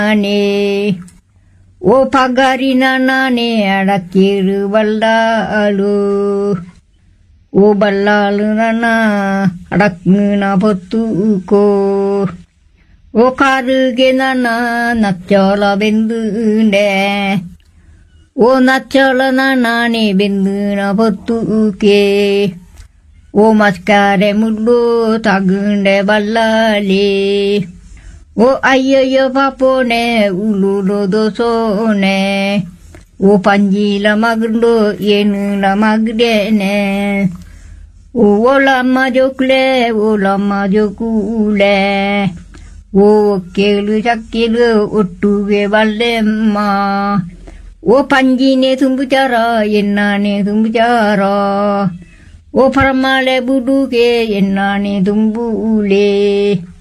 நானே ஓ பகாரின நானே அடக்கிரு வல்லாளு ஓ பல்லாளு நானா அடக்குன பொத்துக்கோ ஓ காருகே நானா நச்சோல வெந்துண்டே ஓ நச்சோல நானே வெந்துன பொத்துக்கே ஓ மஸ்காரே முள்ளு தகுண்டே வல்லாலே ஓ ஐயோ பாப்போனே உளுலோ தோசோனே ஓ பஞ்சீல மகுண்டோ ஏனுல மகுடேனே ஓ ஓலம்மா ஜோக்குலே ஓலம்மா ஜோக்குலே ஓ கேளு சக்கிலு ஒட்டுவே வல்லெம்மா ஓ பஞ்சினே தும்புச்சாரா என்னானே தும்புச்சாரா ஓ பரமாலே புடுகே என்னானே தும்புலே